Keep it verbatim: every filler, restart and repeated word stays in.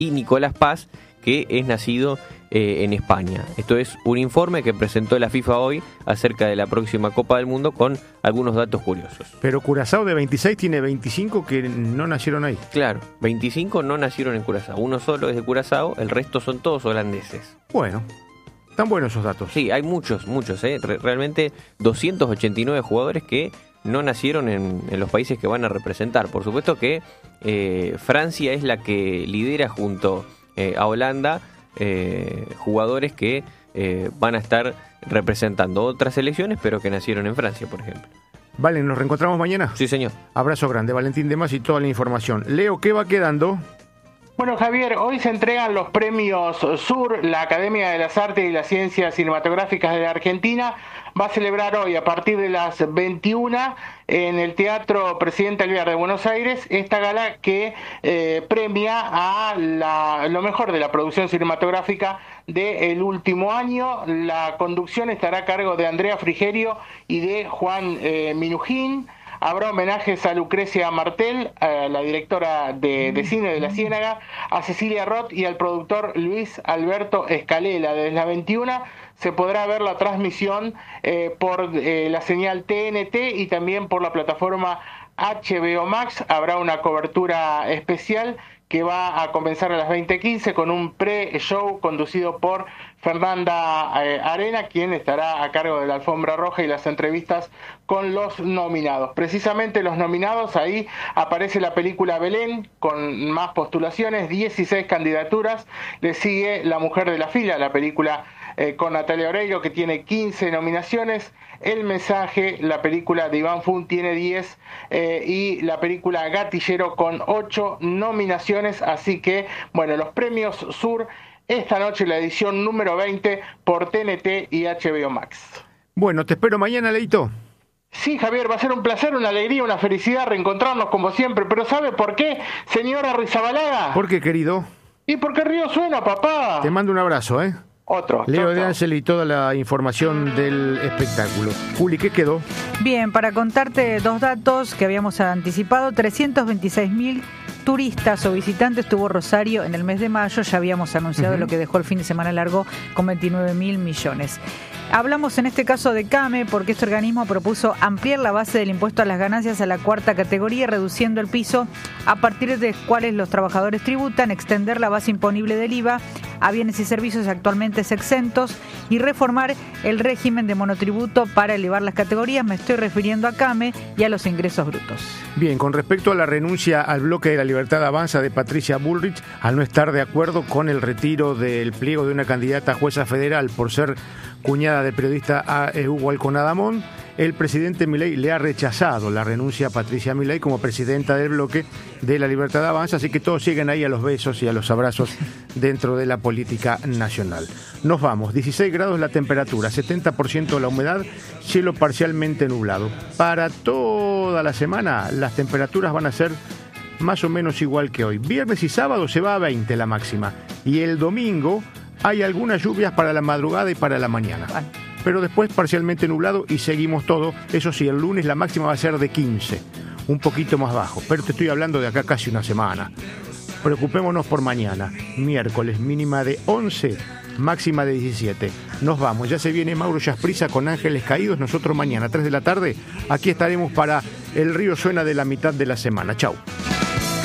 y Nicolás Paz, que es nacido eh, en España. Esto es un informe que presentó la FIFA hoy acerca de la próxima Copa del Mundo con algunos datos curiosos. Pero Curazao de veintiséis tiene veinticinco que no nacieron ahí. Claro, veinticinco no nacieron en Curazao. Uno solo es de Curazao, el resto son todos holandeses. Bueno, están buenos esos datos. Sí, hay muchos, muchos. ¿eh? Re- realmente doscientos ochenta y nueve jugadores que no nacieron en, en los países que van a representar. Por supuesto que eh, Francia es la que lidera junto eh, a Holanda eh, jugadores que eh, van a estar representando otras selecciones, pero que nacieron en Francia, por ejemplo. Vale, ¿nos reencontramos mañana? Sí, señor. Abrazo grande, Valentín Demás y toda la información. Leo, ¿qué va quedando? Bueno, Javier, hoy se entregan los premios Sur. La Academia de las Artes y las Ciencias Cinematográficas de la Argentina va a celebrar hoy a partir de las veintiuna en el Teatro Presidente Alvear de Buenos Aires esta gala que eh, premia a la, lo mejor de la producción cinematográfica del último año. La conducción estará a cargo de Andrea Frigerio y de Juan eh, Minujín. Habrá homenajes a Lucrecia Martel, a la directora de, de cine de La Ciénaga, a Cecilia Roth y al productor Luis Alberto Escalela. Desde las veintiuna se podrá ver la transmisión eh, por eh, la señal T N T y también por la plataforma H B O Max. Habrá una cobertura especial que va a comenzar a las veinte quince con un pre-show conducido por Fernanda eh, Arena, quien estará a cargo de la alfombra roja y las entrevistas con los nominados. Precisamente los nominados, ahí aparece la película Belén con más postulaciones, dieciséis candidaturas. Le sigue La Mujer de la Fila, la película eh, con Natalia Oreiro, que tiene quince nominaciones. El Mensaje, la película de Iván Fun, tiene diez eh, y la película Gatillero con ocho nominaciones. Así que, bueno, los premios Sur esta noche, la edición número veinte por T N T y H B O Max. Bueno, te espero mañana, Leito. Sí, Javier, va a ser un placer, una alegría, una felicidad reencontrarnos como siempre. Pero ¿sabe por qué, señora Rizabalaga? ¿Por qué, querido? ¿Y porque Río suena, papá? Te mando un abrazo, ¿eh? Otro. Leo chau, de chau. Ángel y toda la información del espectáculo. Juli, ¿qué quedó? Bien, para contarte dos datos que habíamos anticipado, trescientos veintiséis mil turistas o visitantes tuvo Rosario en el mes de mayo, ya habíamos anunciado uh-huh. lo que dejó el fin de semana largo con veintinueve mil millones. Hablamos en este caso de CAME porque este organismo propuso ampliar la base del impuesto a las ganancias a la cuarta categoría, reduciendo el piso a partir de cuales los trabajadores tributan, extender la base imponible del I V A a bienes y servicios actualmente exentos y reformar el régimen de monotributo para elevar las categorías. Me estoy refiriendo a CAME y a los ingresos brutos. Bien, con respecto a la renuncia al bloque de la Libertad Avanza de Patricia Bullrich, al no estar de acuerdo con el retiro del pliego de una candidata a jueza federal por ser cuñada del periodista a Hugo Alconadamón, el presidente Milei le ha rechazado la renuncia a Patricia Milei como presidenta del bloque de la Libertad Avanza, así que todos siguen ahí a los besos y a los abrazos dentro de la política nacional. Nos vamos, dieciséis grados la temperatura, setenta por ciento la humedad, cielo parcialmente nublado. Para toda la semana las temperaturas van a ser más o menos igual que hoy. Viernes y sábado se va a veinte la máxima y el domingo hay algunas lluvias para la madrugada y para la mañana. Pero después parcialmente nublado y seguimos todo. Eso sí, el lunes la máxima va a ser de quince, un poquito más bajo. Pero te estoy hablando de acá casi una semana. Preocupémonos por mañana. Miércoles, mínima de once, máxima de diecisiete. Nos vamos. Ya se viene Mauro Yasprisa con Ángeles Caídos. Nosotros mañana, tres de la tarde, aquí estaremos para El Río Suena de la mitad de la semana. Chau.